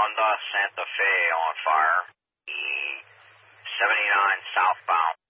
Honda Santa Fe on fire. E 79 southbound.